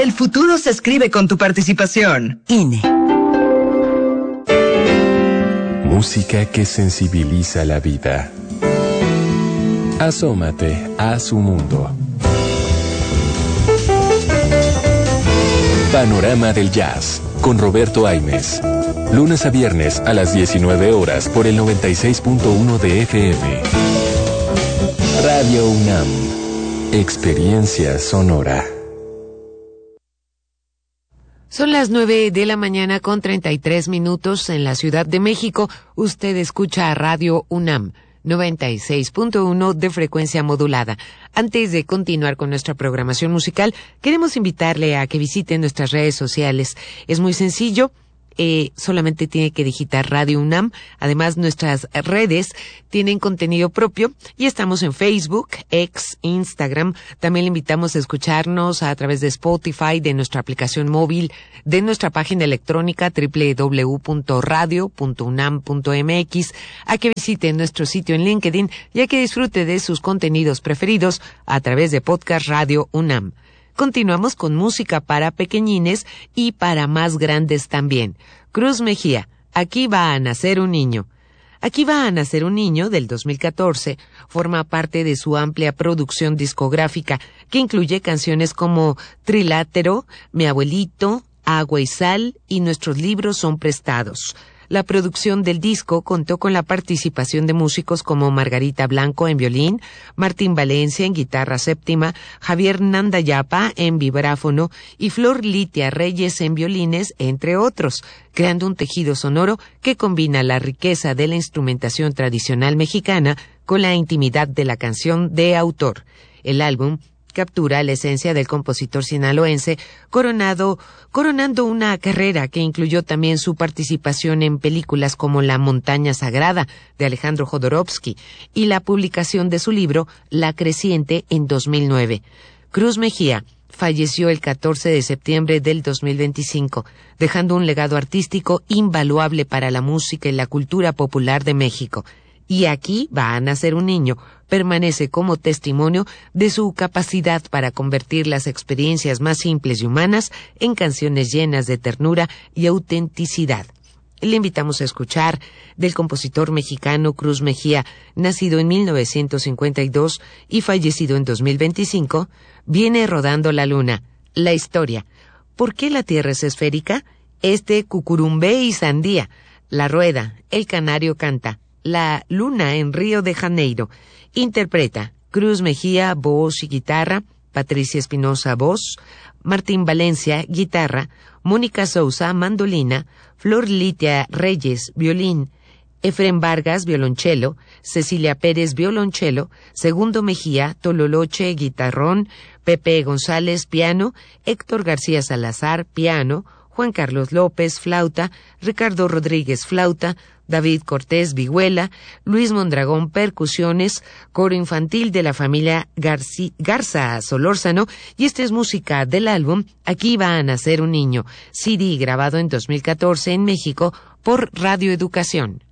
El futuro se escribe con tu participación. INE. Música que sensibiliza la vida. Asómate a su mundo. Panorama del Jazz, con Roberto Aimes. Lunes a viernes a las 19 horas por el 96.1 de FM. Radio UNAM. Experiencia sonora. Son las 9 de la mañana con 33 minutos en la Ciudad de México. Usted escucha a Radio UNAM, 96.1 de frecuencia modulada. Antes de continuar con nuestra programación musical, queremos invitarle a que visite nuestras redes sociales. Es muy sencillo. Solamente tiene que digitar Radio UNAM. Además, nuestras redes tienen contenido propio y estamos en Facebook, X, Instagram. También le invitamos a escucharnos a través de Spotify, de nuestra aplicación móvil, de nuestra página electrónica www.radio.unam.mx, a que visite nuestro sitio en LinkedIn y a que disfrute de sus contenidos preferidos a través de Podcast Radio UNAM. Continuamos con música para pequeñines y para más grandes también. Cruz Mejía, Aquí va a nacer un niño. Aquí va a nacer un niño, del 2014, forma parte de su amplia producción discográfica, que incluye canciones como Trilátero, Mi abuelito, Agua y sal y Nuestros libros son prestados. La producción del disco contó con la participación de músicos como Margarita Blanco en violín, Martín Valencia en guitarra séptima, Javier Nandayapa en vibráfono y Flor Litia Reyes en violines, entre otros, creando un tejido sonoro que combina la riqueza de la instrumentación tradicional mexicana con la intimidad de la canción de autor. El álbum captura la esencia del compositor sinaloense, coronando una carrera que incluyó también su participación en películas como La montaña sagrada, de Alejandro Jodorowsky, y la publicación de su libro La creciente en 2009. Cruz Mejía falleció el 14 de septiembre del 2025, dejando un legado artístico invaluable para la música y la cultura popular de México. Y aquí va a nacer un niño, permanece como testimonio de su capacidad para convertir las experiencias más simples y humanas en canciones llenas de ternura y autenticidad. Le invitamos a escuchar del compositor mexicano Cruz Mejía, nacido en 1952 y fallecido en 2025, Viene rodando la luna, la historia. ¿Por qué la Tierra es esférica? Cucurumbé y sandía, La rueda, El canario canta, La luna en Río de Janeiro. Interpreta Cruz Mejía, voz y guitarra, Patricia Espinosa, voz, Martín Valencia, guitarra, Mónica Sousa, mandolina, Flor Litia Reyes, violín, Efrén Vargas, violonchelo, Cecilia Pérez, violonchelo, Segundo Mejía, tololoche, guitarrón, Pepe González, piano, Héctor García Salazar, piano, Juan Carlos López, flauta, Ricardo Rodríguez, flauta, David Cortés, vihuela, Luis Mondragón, percusiones, coro infantil de la familia Garza Solórzano, y esta es música del álbum Aquí va a nacer un niño, CD grabado en 2014 en México por Radio Educación.